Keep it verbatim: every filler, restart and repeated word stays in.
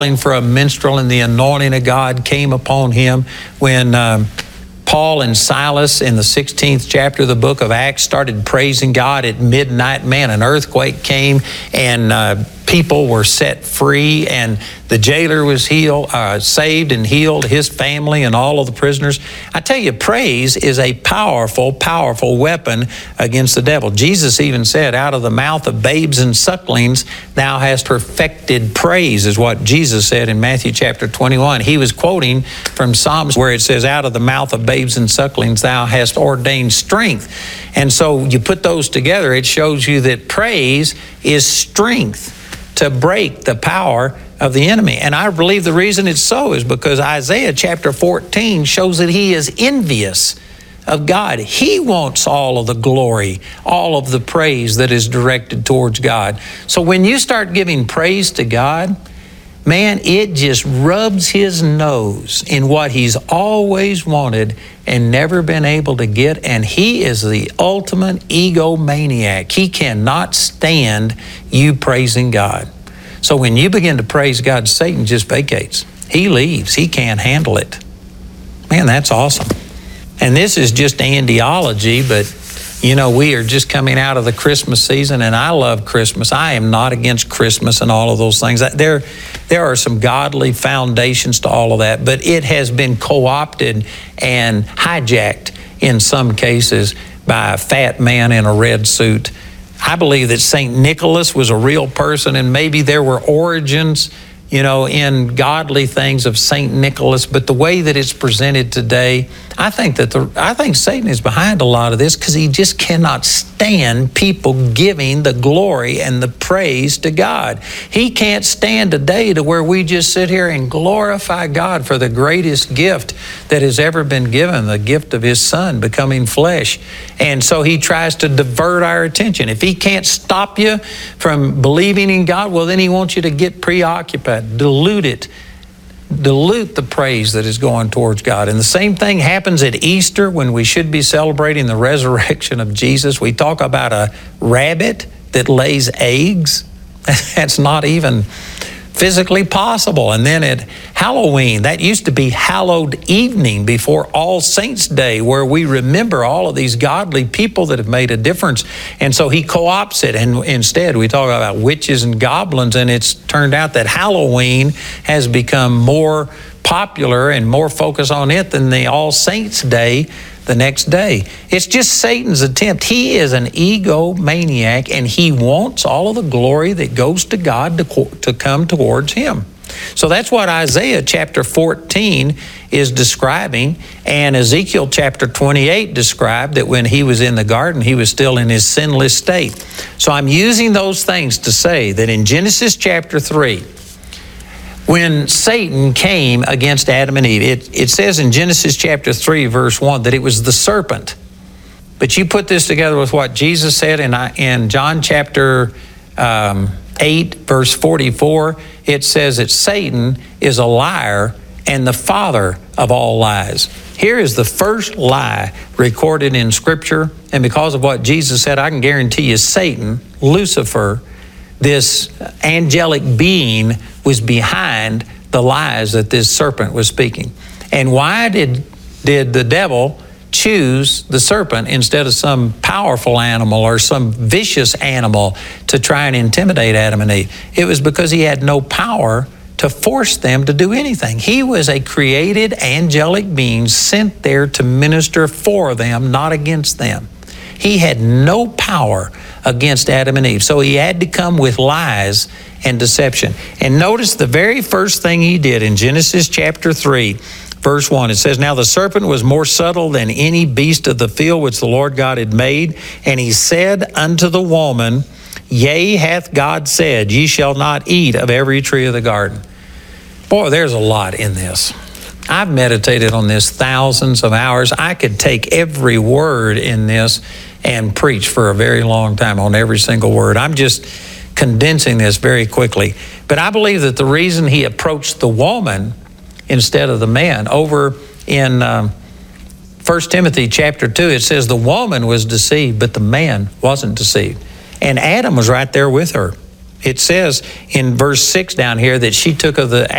for a minstrel, and the anointing of God came upon him when um, Paul and Silas in the sixteenth chapter of the book of Acts started praising God at midnight. Man, an earthquake came, and uh, people were set free, and the jailer was healed, uh, saved and healed, his family and all of the prisoners. I tell you, praise is a powerful, powerful weapon against the devil. Jesus even said, out of the mouth of babes and sucklings, thou hast perfected praise, is what Jesus said in Matthew chapter twenty-one. He was quoting from Psalms where it says, out of the mouth of babes and sucklings, thou hast ordained strength. And so you put those together, it shows you that praise is strength to break the power of the enemy. And I believe the reason it's so is because Isaiah chapter fourteen shows that he is envious of God. He wants all of the glory, all of the praise that is directed towards God. So when you start giving praise to God, man, it just rubs his nose in what he's always wanted and never been able to get. And he is the ultimate egomaniac. He cannot stand you praising God. So when you begin to praise God, Satan just vacates. He leaves. He can't handle it. Man, that's awesome. And this is just Andyology, but you know, we are just coming out of the Christmas season, and I love Christmas. I am not against Christmas and all of those things. There, there are some godly foundations to all of that, but it has been co-opted and hijacked in some cases by a fat man in a red suit. I believe that Saint Nicholas was a real person, and maybe there were origins, you know, in godly things of Saint Nicholas, but the way that it's presented today, I think that the I think Satan is behind a lot of this because he just cannot stand people giving the glory and the praise to God. He can't stand a day to where we just sit here and glorify God for the greatest gift that has ever been given, the gift of his Son becoming flesh. And so he tries to divert our attention. If he can't stop you from believing in God, well, then he wants you to get preoccupied, dilute it. Dilute the praise that is going towards God. And the same thing happens at Easter when we should be celebrating the resurrection of Jesus. We talk about a rabbit that lays eggs. That's not even physically possible. And then at Halloween, that used to be hallowed evening before All Saints Day, where we remember all of these godly people that have made a difference. And so he co-opts it, and instead we talk about witches and goblins, and it's turned out that Halloween has become more popular and more focus on it than the All Saints Day the next day. It's just Satan's attempt. He is an egomaniac, and he wants all of the glory that goes to God to, to come towards him. So that's what Isaiah chapter fourteen is describing, and Ezekiel chapter twenty-eight described that when he was in the garden, he was still in his sinless state. So I'm using those things to say that in Genesis chapter three, when Satan came against Adam and Eve, it, it says in Genesis chapter three, verse one, that it was the serpent. But you put this together with what Jesus said in, in John chapter um, eight, verse forty-four, it says that Satan is a liar and the father of all lies. Here is the first lie recorded in Scripture, and because of what Jesus said, I can guarantee you Satan, Lucifer, this angelic being, was behind the lies that this serpent was speaking. And why did, did the devil choose the serpent instead of some powerful animal or some vicious animal to try and intimidate Adam and Eve? It was because he had no power to force them to do anything. He was a created angelic being sent there to minister for them, not against them. He had no power against Adam and Eve. So he had to come with lies and deception. And notice the very first thing he did in Genesis chapter three, verse one. It says, now the serpent was more subtle than any beast of the field which the Lord God had made. And he said unto the woman, yea, hath God said, ye shall not eat of every tree of the garden. Boy, there's a lot in this. I've meditated on this thousands of hours. I could take every word in this and preach for a very long time on every single word. I'm just condensing this very quickly. But I believe that the reason he approached the woman instead of the man, over in um, First Timothy chapter two, it says the woman was deceived, but the man wasn't deceived. And Adam was right there with her. it says in verse six down here that she took of the